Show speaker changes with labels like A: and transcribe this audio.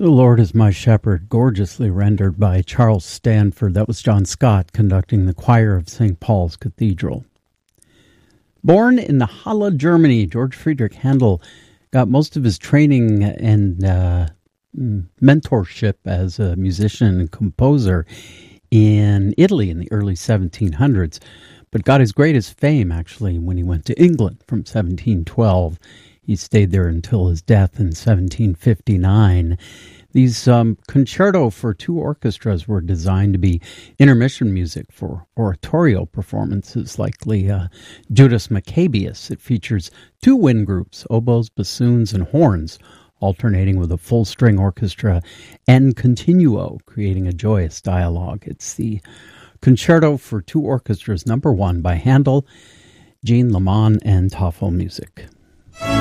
A: The Lord is My Shepherd, gorgeously rendered by Charles Stanford. That was John Scott conducting the choir of St. Paul's Cathedral. Born in the Halle, Germany, George Friedrich Handel got most of his training and mentorship as a musician and composer in Italy in the early 1700s, but got his greatest fame actually when he went to England from 1712. He stayed there until his death in 1759. These concerto for two orchestras were designed to be intermission music for oratorio performances, likely Judas Maccabeus. It features two wind groups, oboes, bassoons, and horns, alternating with a full-string orchestra and continuo, creating a joyous dialogue. It's the Concerto for Two Orchestras, number 1 by Handel, Jean Lehmann, and Toffel Music.